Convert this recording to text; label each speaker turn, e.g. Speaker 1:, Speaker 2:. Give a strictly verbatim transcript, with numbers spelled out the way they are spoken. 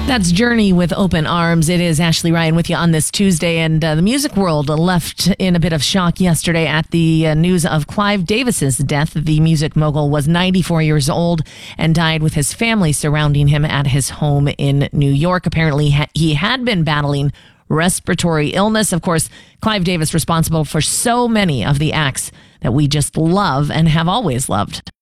Speaker 1: That's Journey with Open Arms. It is Ashley Ryan with you on this Tuesday, and uh, the music world left in a bit of shock yesterday at the uh, news of Clive Davis's death. The music mogul was ninety-four years old and died with his family surrounding him at his home in New York. Apparently, ha- he had been battling respiratory illness. Of course, Clive Davis responsible for so many of the acts that we just love and have always loved.